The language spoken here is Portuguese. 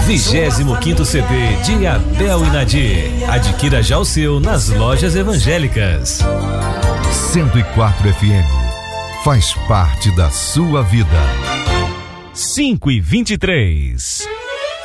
25º CD de Abel e Nadir. Adquira já o seu nas lojas evangélicas. 104 FM faz parte da sua vida. 5:23.